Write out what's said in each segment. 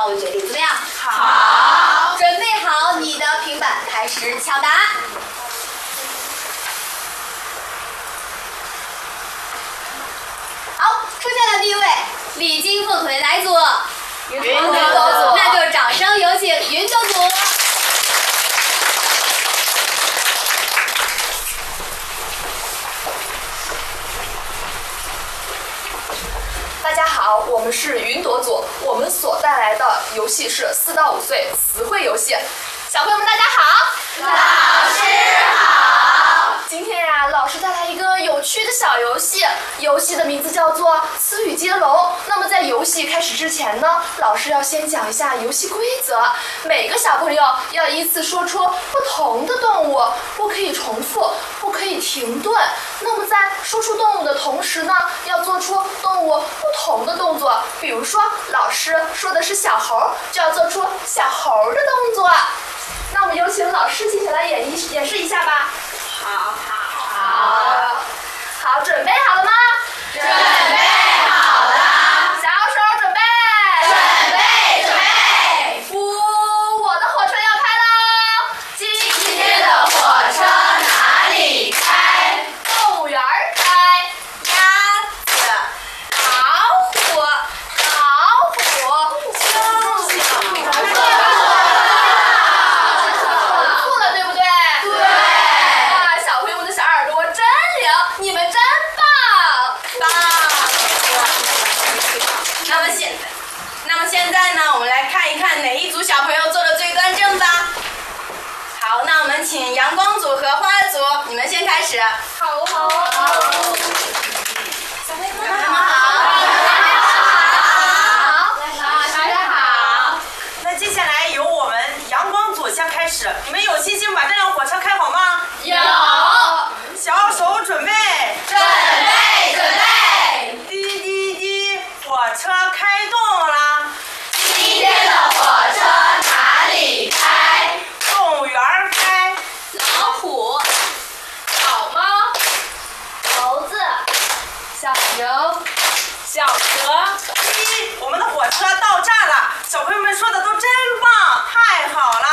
帮我决定，怎么样？ 好。 准备好你的平板，开始抢答。好，出现了第一位，李金凤同学哪一组？ 云朵组。 那就掌声有请云朵组。 大家好，我们是云朵组，我们所带来的游戏是4到5岁词汇游戏。小朋友们大家好。 老师好。 今天呀，老师带来一个有趣的小游戏，游戏的名字叫做词语接龙。那么在游戏开始之前呢，老师要先讲一下游戏规则。每个小朋友要依次说出不同的动物，不可以重复，不可以停顿。那么在说出动物的同时呢，要做出动物不同的动作。比如说，老师说的是小猴，就要做出小猴的动作。那我们有请老师接下来演示一下吧。好，准备好了吗？ 准备好了。 小手准备。 准备。 我的火车要开喽！今天的火车哪里开？ 动物园开。 鸭子、 老虎、猩猩。错了，对不对？ 对。 哇，小朋友们的小耳朵真灵，你们真棒！ 那么现在呢，我们来看一看哪一组小朋友做的最端正吧。好，那我们请阳光组和花组，你们先开始。 好。 小朋友们好。 大家好。 那接下来由我们阳光组先开始，你们有信心把这辆火车开好吗？ 有。 小手准备。 准备。 滴滴滴，火车开动啦！ 今天的火车哪里开？ 动物园开。 老虎、小猫、猴子、小牛、小河。 我们的火车到站了，小朋友们说的都真棒，太好了！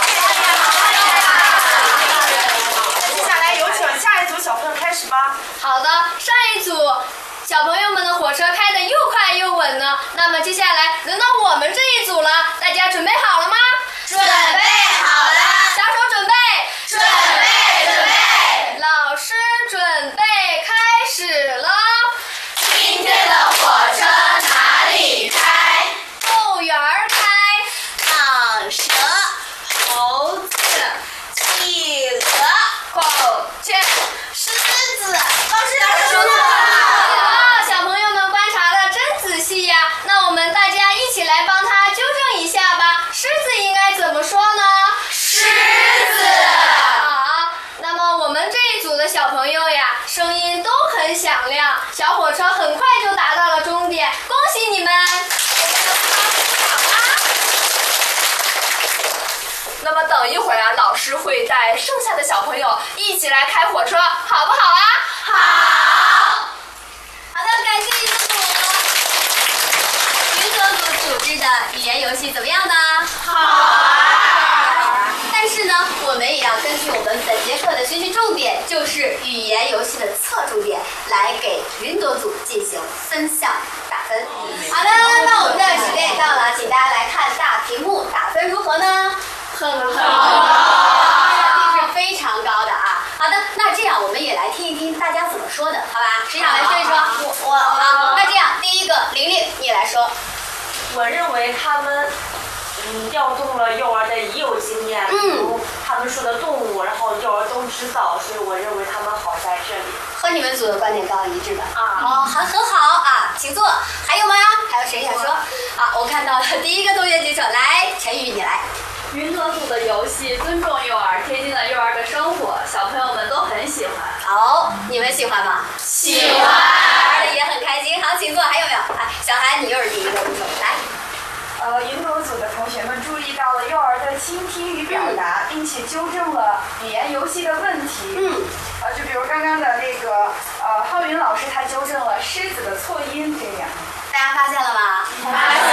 接下来有请下一组小朋友开始吧。 好的，上一组小朋友们的火车开得又快又稳呢。那么接下来轮到我们这一组了，大家准备好了吗？ 准备好了。 小手准备。 准备。 老师准备开始了。 今天的火车哪里开？ 动物园开。 蟒蛇、猴子、企鹅、 孔雀、 狮子。老师说的哇，小朋友们观察的真仔细呀。那我们大家一起来帮他纠正一下吧。狮子应该怎么说呢？ 狮子。 好，那么我们这一组的小朋友呀，声音都很响亮，小火车很快就达到了终点，恭喜你们！ 那么等一会儿啊，老师会带剩下的小朋友一起来开火车，好不好啊？ 好。 好的，感谢云朵组。云朵组组织的语言游戏怎么样呢？ 好。 但是呢，我们也要根据我们本节课的学习重点，就是语言游戏的侧重点，来给云朵组进行分项打分。好的，那我们的时间也到了，请大家来看大屏幕，打分如何呢？很高，成绩是非常高的啊。好的，那这样我们也来听一听大家怎么说的，好吧？谁想来说一说？好，那这样第一个玲玲，你来说。 我认为他们调动了幼儿的已有经验，比如他们说的动物，然后幼儿都知道，所以我认为他们好在这里。 和你们组的观点刚好一致的啊。 很好啊，请坐。还有吗？还有谁想说？好，我看到了第一个同学举手，来，陈宇你来。 云朵组的游戏尊重幼儿，贴近了幼儿的生活，小朋友们都很喜欢。 好，你们喜欢吗？ 喜欢。 玩的也很开心。好，请坐。还有没有？小韩，你又是第一个举手，来。 云朵组的同学们注意到了幼儿的倾听与表达，并且纠正了语言游戏的问题。就比如刚刚的那个浩云老师，他纠正了狮子的错音，这样。 大家发现了吗？ 发现